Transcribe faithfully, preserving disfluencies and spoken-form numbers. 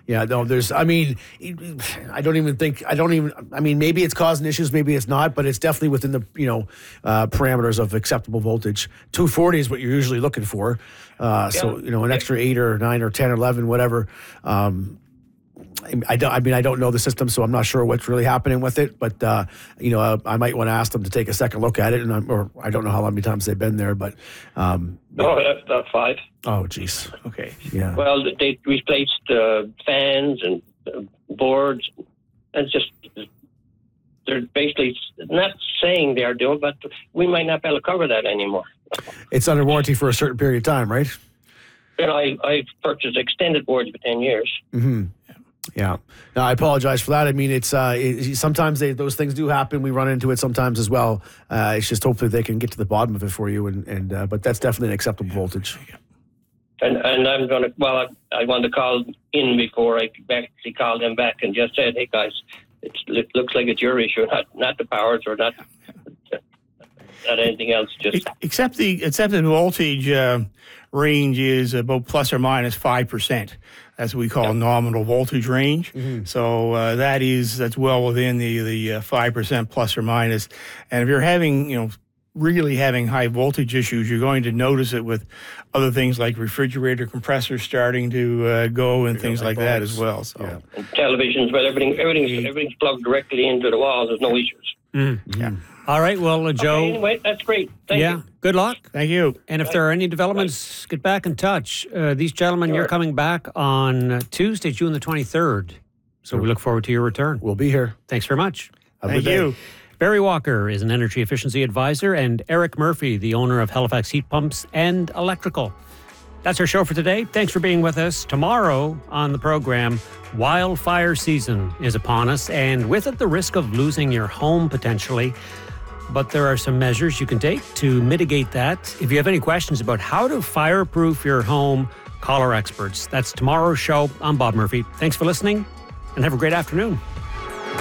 Yeah, no, there's, I mean, I don't even think, I don't even, I mean, maybe it's causing issues, maybe it's not, but it's definitely within the, you know, uh, parameters of acceptable voltage. two forty is what you're usually looking for. Uh, yeah. So, you know, an extra eight or nine or ten or eleven, whatever. Um, I, don't, I mean, I don't know the system, so I'm not sure what's really happening with it. But, uh, you know, uh, I might want to ask them to take a second look at it. And I'm, or I don't know how many times they've been there, but. Um, oh, that's about five. Oh, geez. Okay. Yeah. Well, they replaced uh, fans and uh, boards. And just, they're basically not saying they are doing, but we might not be able to cover that anymore. It's under warranty for a certain period of time, right? You know, I, I purchased extended boards for ten years. Mm-hmm. Yeah. No, I apologize for that. I mean, it's uh, it, sometimes they, those things do happen. We run into it sometimes as well. Uh, it's just hopefully they can get to the bottom of it for you. And, and uh, but that's definitely an acceptable voltage. And and I'm going to, well, I, I want to call in before I actually call them back and just said, hey, guys, it's, it looks like it's your issue, not not the powers or not, not anything else. Just Except the accepted voltage uh, range is about plus or minus five percent. That's what we call yep. nominal voltage range. Mm-hmm. So uh, that is that's well within the the uh, five percent plus or minus. And if you're having you know really having high voltage issues, you're going to notice it with other things like refrigerator compressors starting to uh, go and things like, like that as well. So yeah. And televisions, but everything everything's everything's plugged directly into the walls. There's no issues. Mm-hmm. Yeah. All right. Well, uh, Joe. Okay, anyway, that's great. Thank yeah. you. Good luck. Thank you. And if Bye. there are any developments, Bye. Get back in touch. Uh, these gentlemen, sure. You're coming back on Tuesday, June the twenty-third. So sure. We look forward to your return. We'll be here. Thanks very much. Have Thank you. Barry Walker is an energy efficiency advisor, and Eric Murphy, the owner of Halifax Heat Pumps and Electrical. That's our show for today. Thanks for being with us. Tomorrow on the program, wildfire season is upon us, and with it, the risk of losing your home potentially. But there are some measures you can take to mitigate that. If you have any questions about how to fireproof your home, call our experts. That's tomorrow's show. I'm Bob Murphy. Thanks for listening, and have a great afternoon.